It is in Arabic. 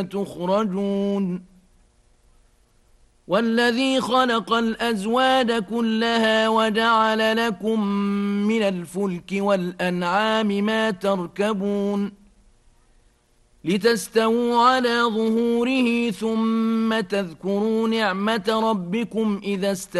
تخرجون والذي خلق الأزواج كلها وجعل لكم من الفلك والأنعام ما تركبون لتستووا على ظهوره ثم تذكروا نعمة ربكم إذا استوى